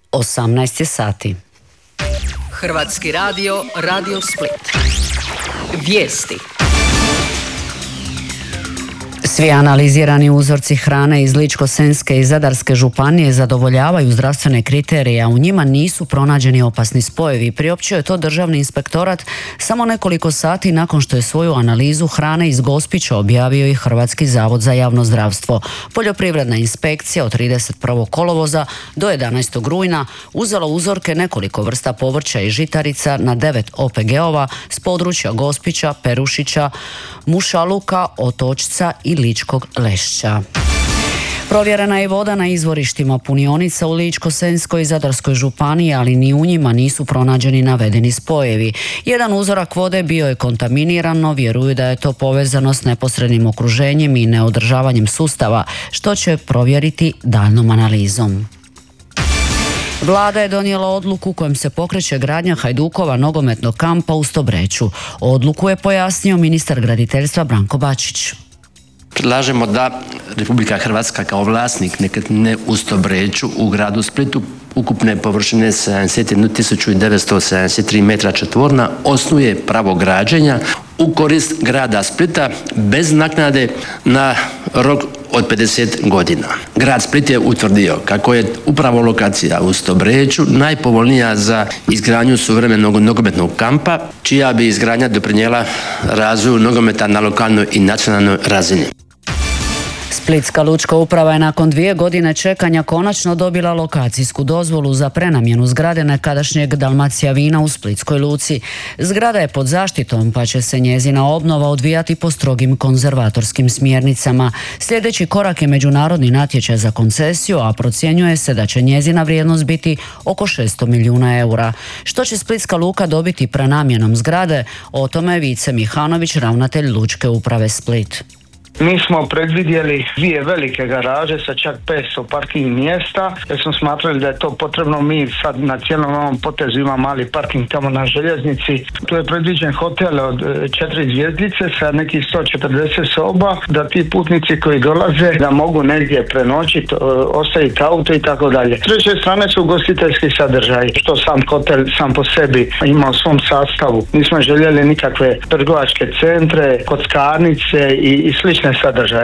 18 je sati. Hrvatski radio, Radio Split. Vijesti. Svi analizirani uzorci hrane iz Ličko-senjske i Zadarske županije zadovoljavaju zdravstvene kriterije, a u njima nisu pronađeni opasni spojevi. Priopćio je to Državni inspektorat samo nekoliko sati nakon što je svoju analizu hrane iz Gospića objavio i Hrvatski zavod za javno zdravstvo. Poljoprivredna inspekcija od 31. kolovoza do 11. rujna uzela uzorke nekoliko vrsta povrća i žitarica na 9 OPG-ova s područja Gospića, Perušića, Mušaluka, Otočca i Ličkog Lešća. Provjerena je voda na izvorištima punionica u Ličko-senjskoj i Zadarskoj županiji, ali ni u njima nisu pronađeni navedeni spojevi. Jedan uzorak vode bio je kontaminiran, no vjeruju da je to povezano s neposrednim okruženjem i neodržavanjem sustava, što će provjeriti daljnom analizom. Vlada je donijela odluku kojom se pokreće gradnja Hajdukova nogometnog kampa u Stobreću. Odluku je pojasnio ministar graditeljstva Branko Bačić. Predlažemo da Republika Hrvatska kao vlasnik nekretnine u Stobreću u gradu Splitu ukupne površine 71.973 metra četvorna osnuje pravo građenja u korist grada Splita bez naknade na rok od 50 godina. Grad Split je utvrdio kako je upravo lokacija u Stobreću najpovoljnija za izgradnju suvremenog nogometnog kampa, čija bi izgradnja doprinijela razvoju nogometa na lokalnoj i nacionalnoj razini. Splitska lučka uprava je nakon 2 godine čekanja konačno dobila lokacijsku dozvolu za prenamjenu zgrade nekadašnjeg Dalmacija vina u Splitskoj luci. Zgrada je pod zaštitom, pa će se njezina obnova odvijati po strogim konzervatorskim smjernicama. Sljedeći korak je međunarodni natječaj za koncesiju, a procjenjuje se da će njezina vrijednost biti oko 600 milijuna eura. Što će Splitska luka dobiti prenamjenom zgrade? O tome je Vice Mihanović, ravnatelj Lučke uprave Split. Mi smo predvidjeli 2 velike garaže sa čak 500 parking mjesta, jer smo smatrali da je to potrebno. Mi sad na cijelom ovom potezu ima mali parking tamo na željeznici. Tu je predviđen hotel od 4 zvjezdice sa nekih 140 soba, da ti putnici koji dolaze da mogu negdje prenoćiti, ostaviti auto i tako dalje. S treće strane su ugostiteljski sadržaji, što sam hotel sam po sebi ima u svom sastavu. Nismo željeli nikakve trgovačke centre, kockarnice i slične sadržaje.